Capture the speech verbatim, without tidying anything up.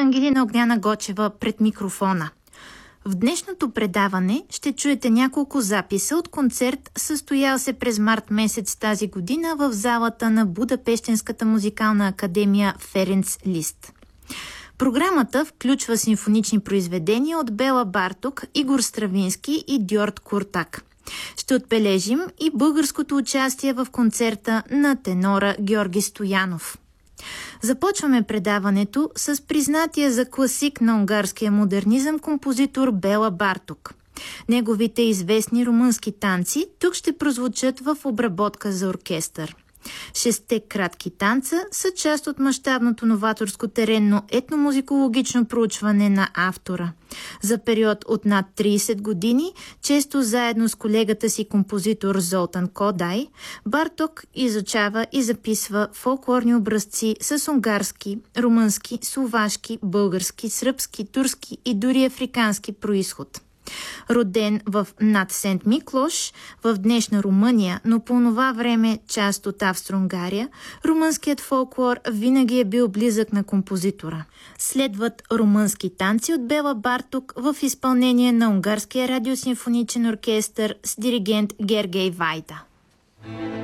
Ангелина Огняна Гочева пред микрофона. В днешното предаване ще чуете няколко записа от концерт, състоял се през март месец тази година в залата на Будапещенската музикална академия Ференц Лист. Програмата включва симфонични произведения от Бела Барток, Игор Стравински и Дьорд Куртак. Ще отбележим и българското участие в концерта на тенора Георги Стоянов. Започваме предаването с признатия за класик на унгарския модернизъм композитор Бела Барток. Неговите известни румънски танци тук ще прозвучат в обработка за оркестър. Шестте кратки танца са част от мащабното новаторско теренно етномузикологично проучване на автора. За период от над трийсет години, често заедно с колегата си композитор Золтан Кодай, Барток изучава и записва фолклорни образци с унгарски, румънски, словашки, български, сръбски, турски и дори африкански происход. Роден в над Сент Миклош, в днешна Румъния, но по това време част от Австро-Унгария, румънският фолклор винаги е бил близък на композитора. Следват румънски танци от Бела Барток в изпълнение на Унгарския радиосимфоничен оркестър с диригент Гергей Вайда.